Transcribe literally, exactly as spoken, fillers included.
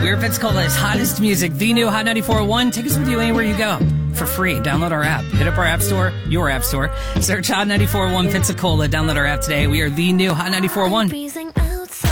We're Pensacola's hottest music, the new Hot ninety-four point one. Take us with you anywhere you go for free. Download our app. Hit up our app store, your app store. Search Hot ninety-four point one Pensacola. Download our app today. We are the new Hot ninety-four point one.